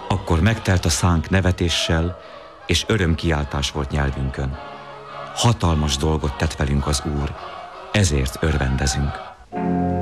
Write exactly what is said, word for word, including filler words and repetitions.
Akkor megtelt a szánk nevetéssel, és örömkiáltás volt nyelvünkön. Hatalmas dolgot tett velünk az Úr, ezért örvendezünk.